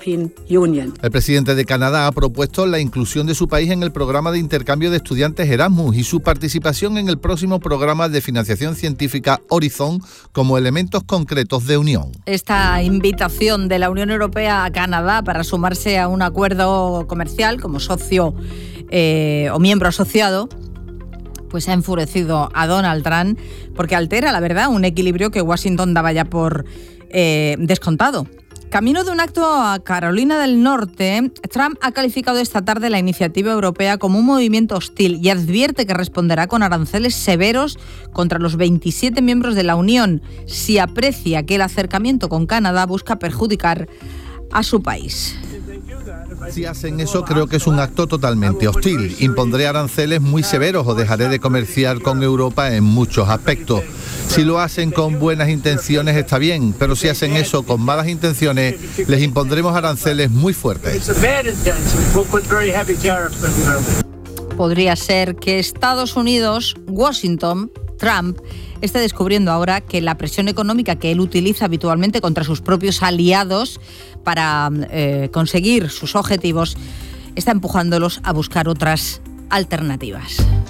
European Union. El presidente de Canadá ha propuesto la inclusión de su país en el programa de intercambio de estudiantes Erasmus y su participación en el próximo programa de financiación científica Horizon como elementos concretos de unión. Esta invitación de la Unión Europea a Canadá para sumarse a un acuerdo comercial como socio o miembro asociado, pues ha enfurecido a Donald Trump porque altera, la verdad, un equilibrio que Washington daba ya por descontado. Camino de un acto a Carolina del Norte, Trump ha calificado esta tarde la iniciativa europea como un movimiento hostil y advierte que responderá con aranceles severos contra los 27 miembros de la Unión si aprecia que el acercamiento con Canadá busca perjudicar a su país. Si hacen eso, creo que es un acto totalmente hostil. Impondré aranceles muy severos o dejaré de comerciar con Europa en muchos aspectos. Si lo hacen con buenas intenciones está bien, pero si hacen eso con malas intenciones, les impondremos aranceles muy fuertes. Podría ser que Estados Unidos, Washington, Trump, esté descubriendo ahora que la presión económica que él utiliza habitualmente contra sus propios aliados para conseguir sus objetivos está empujándolos a buscar otras alternativas.